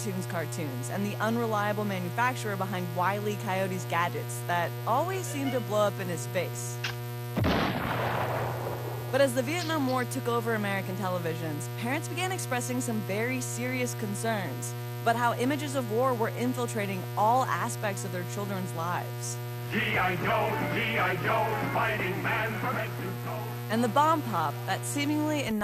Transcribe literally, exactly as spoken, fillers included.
Nicktoons cartoons and the unreliable manufacturer behind Wile E. Coyote's gadgets that always seemed to blow up in his face. But as the Vietnam War took over American televisions, parents began expressing some very serious concerns about how images of war were infiltrating all aspects of their children's lives. G I. Joe, G I. Joe, fighting man from head to toe. And the bomb pop, that seemingly innocuous